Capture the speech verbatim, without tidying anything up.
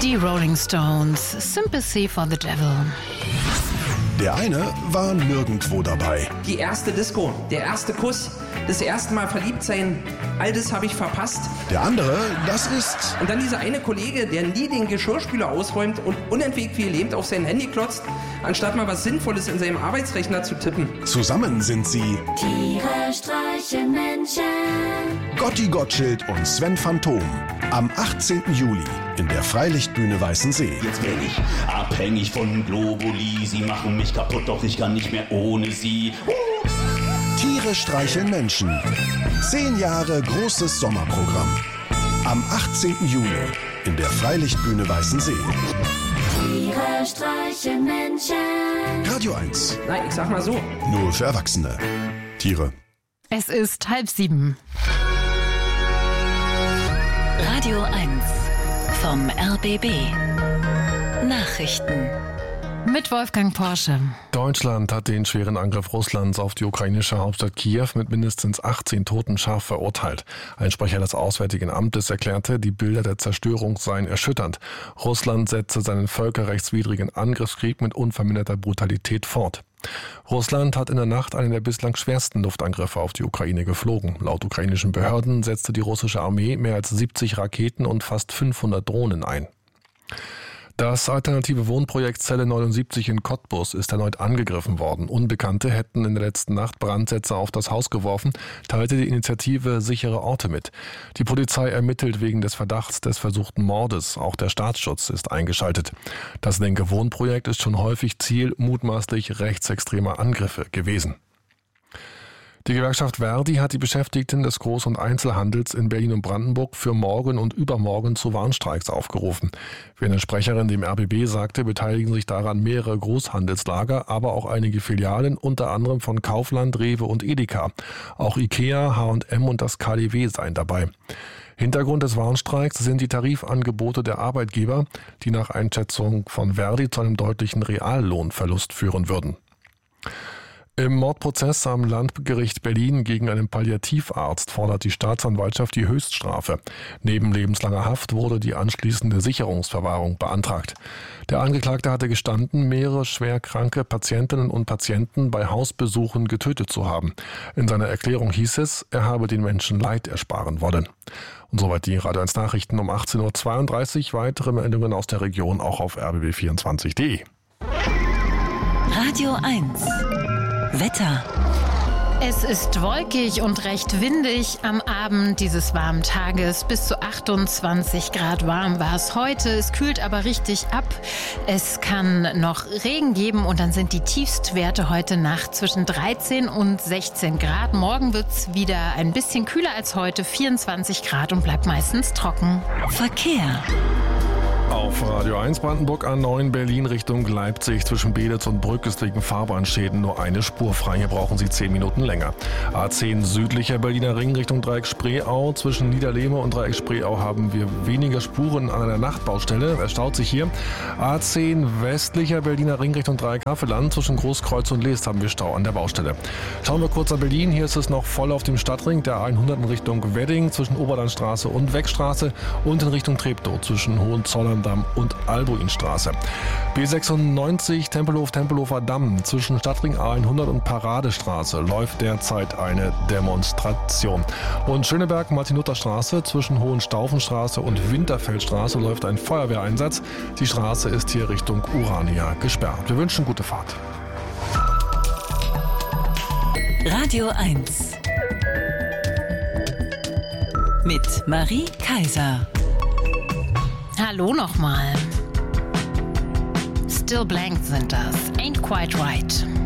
Die Rolling Stones, Sympathy for the Devil. Der eine war nirgendwo dabei. Die erste Disco, der erste Kuss, das erste Mal verliebt sein, all das habe ich verpasst. Der andere, das ist... Und dann dieser eine Kollege, der nie den Geschirrspüler ausräumt und unentwegt wie gelähmt auf sein Handy klotzt, anstatt mal was Sinnvolles in seinem Arbeitsrechner zu tippen. Zusammen sind sie Tiere streichen Menschen. Gotti Gottschild und Sven Phantom. Am achtzehnten Juli in der Freilichtbühne Weißensee. Jetzt bin ich abhängig von Globuli. Sie machen mich kaputt, doch ich kann nicht mehr ohne sie. Uh! Tiere streicheln Menschen. Zehn Jahre großes Sommerprogramm. Am achtzehnten Juli in der Freilichtbühne Weißensee. Tiere streichen Menschen. Radio eins. Nein, ich sag mal so. Nur für Erwachsene. Tiere. Es ist halb sieben. Radio eins vom R B B. Nachrichten. Mit Wolfgang Porsche. Deutschland hat den schweren Angriff Russlands auf die ukrainische Hauptstadt Kiew mit mindestens achtzehn Toten scharf verurteilt. Ein Sprecher des Auswärtigen Amtes erklärte, die Bilder der Zerstörung seien erschütternd. Russland setze seinen völkerrechtswidrigen Angriffskrieg mit unverminderter Brutalität fort. Russland hat in der Nacht einen der bislang schwersten Luftangriffe auf die Ukraine geflogen. Laut ukrainischen Behörden setzte die russische Armee mehr als siebzig Raketen und fast fünfhundert Drohnen ein. Das alternative Wohnprojekt Zelle neunundsiebzig in Cottbus ist erneut angegriffen worden. Unbekannte hätten in der letzten Nacht Brandsätze auf das Haus geworfen, teilte die Initiative Sichere Orte mit. Die Polizei ermittelt wegen des Verdachts des versuchten Mordes. Auch der Staatsschutz ist eingeschaltet. Das linke Wohnprojekt ist schon häufig Ziel mutmaßlich rechtsextremer Angriffe gewesen. Die Gewerkschaft Verdi hat die Beschäftigten des Groß- und Einzelhandels in Berlin und Brandenburg für morgen und übermorgen zu Warnstreiks aufgerufen. Wie eine Sprecherin dem R B B sagte, beteiligen sich daran mehrere Großhandelslager, aber auch einige Filialen, unter anderem von Kaufland, Rewe und Edeka. Auch Ikea, H und M und das K D W seien dabei. Hintergrund des Warnstreiks sind die Tarifangebote der Arbeitgeber, die nach Einschätzung von Verdi zu einem deutlichen Reallohnverlust führen würden. Im Mordprozess am Landgericht Berlin gegen einen Palliativarzt fordert die Staatsanwaltschaft die Höchststrafe. Neben lebenslanger Haft wurde die anschließende Sicherungsverwahrung beantragt. Der Angeklagte hatte gestanden, mehrere schwerkranke Patientinnen und Patienten bei Hausbesuchen getötet zu haben. In seiner Erklärung hieß es, er habe den Menschen Leid ersparen wollen. Und soweit die Radio eins Nachrichten um achtzehn Uhr zweiunddreißig. Weitere Meldungen aus der Region auch auf r b b vierundzwanzig punkt d e. Radio eins. Wetter. Es ist wolkig und recht windig. Am Abend dieses warmen Tages bis zu achtundzwanzig Grad warm war es heute. Es kühlt aber richtig ab. Es kann noch Regen geben und dann sind die Tiefstwerte heute Nacht zwischen dreizehn und sechzehn Grad. Morgen wird es wieder ein bisschen kühler als heute, vierundzwanzig Grad und bleibt meistens trocken. Verkehr. Auf Radio eins Brandenburg A neun Berlin Richtung Leipzig zwischen Beelitz und Brück ist wegen Fahrbahnschäden nur eine Spur frei. Hier brauchen Sie zehn Minuten länger. A zehn südlicher Berliner Ring Richtung Dreieck Spreeau. Zwischen Niederlehme und Dreieck Spreeau haben wir weniger Spuren an einer Nachtbaustelle. Es staut sich hier. A zehn westlicher Berliner Ring Richtung Dreieck Havelland. Zwischen Großkreuz und Leest haben wir Stau an der Baustelle. Schauen wir kurz nach Berlin. Hier ist es noch voll auf dem Stadtring. Der hundert in Richtung Wedding zwischen Oberlandstraße und Weckstraße und in Richtung Treptow zwischen Hohenzollern und Albuinstraße. B sechsundneunzig Tempelhof-Tempelhofer Damm zwischen Stadtring A hundert und Paradestraße läuft derzeit eine Demonstration. Und Schöneberg-Martin-Luther-Straße zwischen Hohenstaufenstraße und Winterfeldstraße läuft ein Feuerwehreinsatz. Die Straße ist hier Richtung Urania gesperrt. Wir wünschen gute Fahrt. Radio eins. Mit Marie Kaiser. Hallo nochmal. Still Blank sind das. Ain't Quite Right.